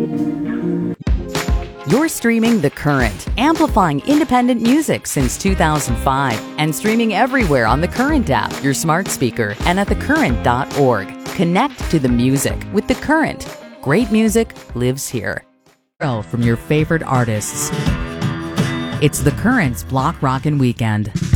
You're streaming The Current, amplifying independent music since 2005 and streaming everywhere on The Current app, your smart speaker, and at thecurrent.org. Connect to the music with The Current. Great music lives here. From your favorite artists. It's The Current's Block Rockin' Weekend.